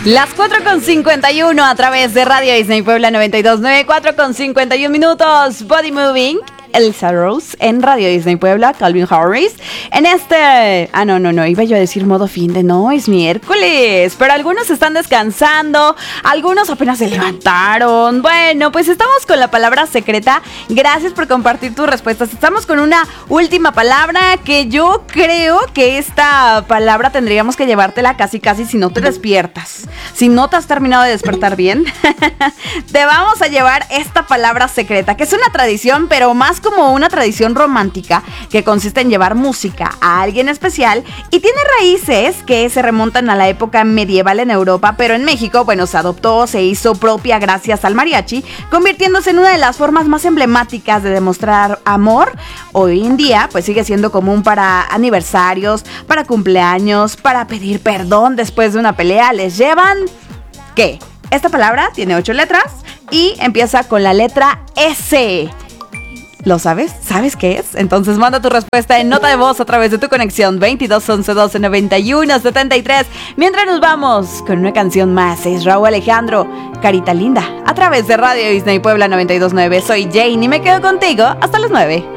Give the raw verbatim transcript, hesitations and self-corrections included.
Las cuatro con cincuenta y uno a través de Radio Disney Puebla noventa y dos punto nueve, cuatro con cincuenta y uno minutos. Body Moving, Elsa Rose en Radio Disney Puebla, Calvin Harris. En este... Ah, no, no, no, iba yo a decir modo fin de no, es miércoles. Pero algunos están descansando, algunos apenas se levantaron. Bueno, pues estamos con la palabra secreta. Gracias por compartir tus respuestas. Estamos con una última palabra que yo creo que esta palabra tendríamos que llevártela casi casi si no te despiertas. Si no te has terminado de despertar bien, te vamos a llevar esta palabra secreta, que es una tradición, pero más como una tradición romántica que consiste en llevar música a alguien especial y tiene raíces que se remontan a la época medieval en Europa, pero en México, bueno, se adoptó, se hizo propia gracias al mariachi, convirtiéndose en una de las formas más emblemáticas de demostrar amor. Hoy en día, pues sigue siendo común para aniversarios, para cumpleaños, para pedir perdón después de una pelea. Les llevan, ¿qué? Esta palabra tiene ocho letras y empieza con la letra S. ¿Lo sabes? ¿Sabes qué es? Entonces manda tu respuesta en nota de voz a través de tu conexión veintidós once doce noventa y uno setenta y tres. Mientras nos vamos con una canción más, es Raúl Alejandro, Carita Linda, a través de Radio Disney Puebla noventa y dos punto nueve. Soy Jane y me quedo contigo hasta las nueve.